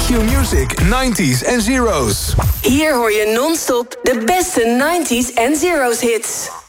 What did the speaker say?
Q-Music 90s en Zeros. Hier hoor je non-stop de beste 90s en Zeros hits.